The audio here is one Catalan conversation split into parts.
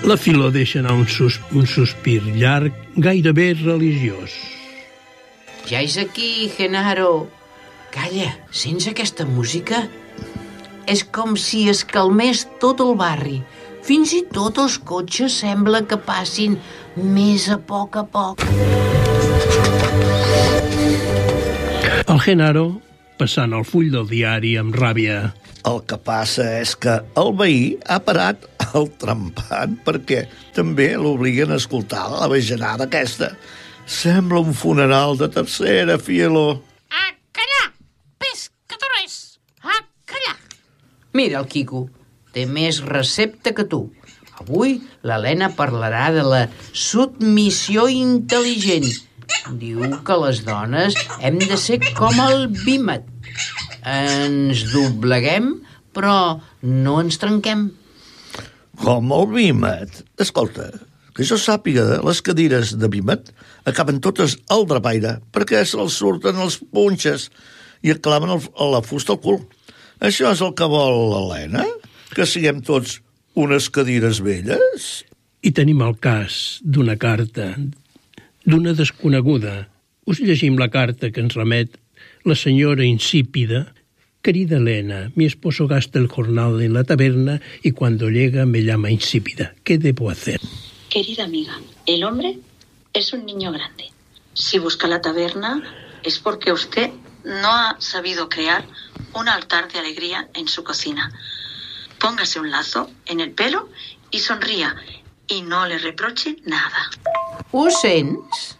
La Filo deixa anar un sospir llarg, gairebé religiós. Ja és aquí, Genaro. Calla, sents aquesta música? És com si es calmés tot el barri. Fins i tot els cotxes sembla que passin més a poc. El Genaro, passant el full del diari amb ràbia. El que passa és que el veí ha parat el trempant perquè també l'obliguen a escoltar la bajanada aquesta. Sembla un funeral de tercera, Filo. A callar, pescadores! A callar! Mira el Quico, té més recepta que tu. Avui l'Helena parlarà de la submissió intel·ligent. Diu que les dones hem de ser com el vímet. Ens dobleguem, però no ens trenquem. Com el vímet? Escolta, que jo sàpiga, les cadires de vímet acaben totes al drapaire perquè se'ls surten els punxes i et claven la fusta al cul. Això és el que vol l'Helena? Que siguem tots unes cadires velles? I tenim el cas d'una carta, d'una desconeguda. Us llegim la carta que ens remet la senyora insípida. Querida Elena, mi esposo gasta el jornal en la taberna y cuando llega me llama insípida. ¿Qué debo hacer? Querida amiga, el hombre es un niño grande. Si busca la taberna es porque usted no ha sabido crear un altar de alegría en su cocina. Póngase un lazo en el pelo y sonría y no le reproche nada. Ho sents?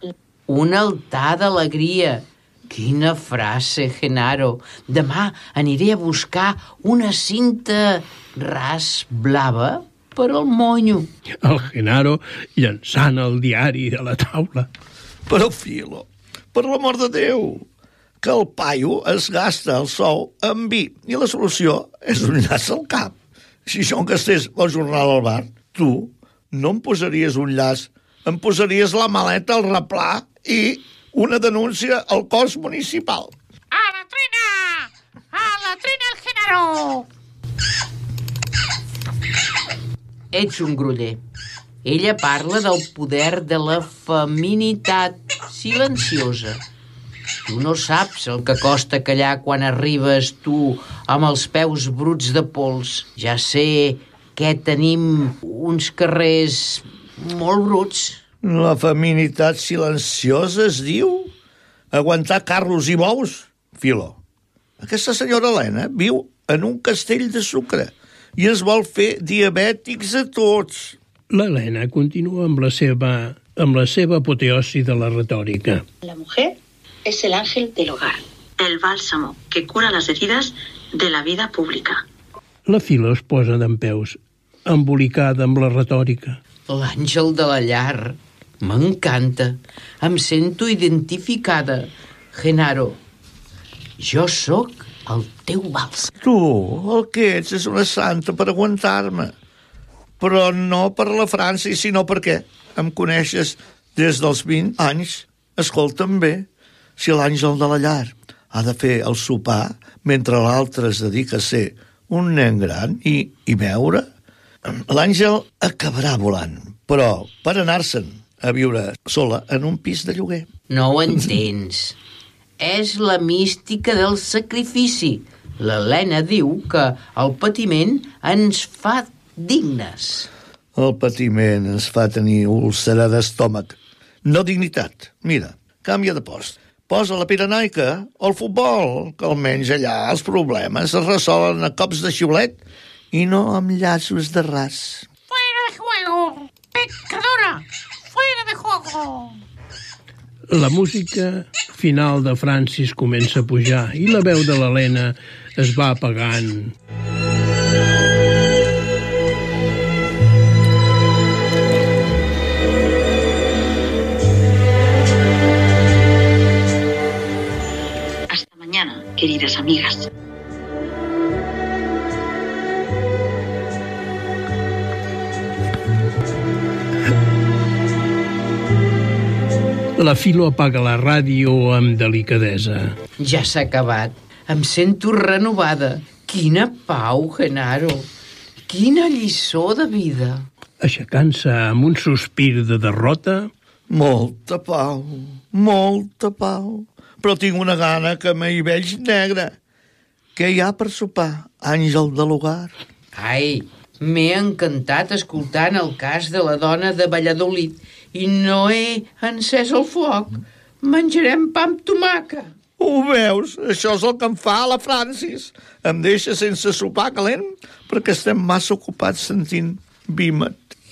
Un altar d'alegria. Quina frase, Genaro. Demà aniré a buscar una cinta ras blava per al monyo. El Genaro llançant el diari de la taula. Però, Filo, per l'amor de Déu, que el paio es gasta el sou en vi i la solució és un llaç al cap. Si jo em gastés el jornal al bar, tu no em posaries un llaç, em posaries la maleta al replà i una denúncia al cos municipal. A la trena! A la trena, el Genaro! Ets un groller. Ella parla del poder de la feminitat silenciosa. Tu no saps el que costa callar quan arribes tu amb els peus bruts de pols. Ja sé que tenim uns carrers molt bruts. La feminitat silenciosa es diu? Aguantar carros i bous? Filo, aquesta senyora Helena viu en un castell de sucre i ens vol fer diabètics a tots. L'Helena continua amb la seva apoteosi de la retòrica. La mujer es el ángel del hogar, el bálsamo que cura las heridas de la vida pública. La Filo es posa dempeus, embolicada amb la retòrica. L'àngel de la llar. M'encanta. Em sento identificada. Genaro, jo sóc el teu vals. Tu, el que ets és una santa per aguantar-me. Però no per la França, sinó perquè em coneixes des dels 20 anys. Escolta'm bé, si l'àngel de la llar ha de fer el sopar mentre l'altre es dedica a ser un nen gran i beure, l'àngel acabarà volant, però per anar-se'n a viure sola en un pis de lloguer. No ho entens. És la mística del sacrifici. L'Helena diu que el patiment ens fa dignes. El patiment ens fa tenir úlcera d'estómac. No dignitat. Mira, canvia de post. Posa la piranaica o el futbol, que almenys allà els problemes es resolen a cops de xiulet i no amb llaços de ras. Fuera de juego, pecadora! Fuera de juego! La música final de Francis comença a pujar i la veu de l'Helena es va apagant. Hasta mañana, queridas amigas. La Filo apaga la ràdio amb delicadesa. Ja s'ha acabat. Em sento renovada. Quina pau, Genaro. Quina lliçó de vida. aixecant-se amb un sospir de derrota. Molta pau, però tinc una gana que m'hi veig negra. Què hi ha per sopar, àngel de l'hogar? Ai, m'he encantat escoltant el cas de la dona de Valladolid i no he encès el foc. Menjarem pa amb tomaca. Ho veus? Això és el que em fa la Francis. Em deixa sense sopar calent perquè estem massa ocupats sentint Vímet.